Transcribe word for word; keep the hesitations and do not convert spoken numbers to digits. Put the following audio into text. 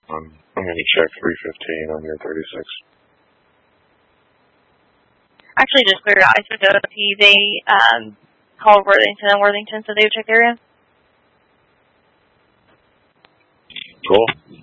Um, I'm going to check three fifteen on your thirty-six. Actually, just cleared out. I spoke to O P. They um, called Worthington and Worthington, so they would check area. Cool.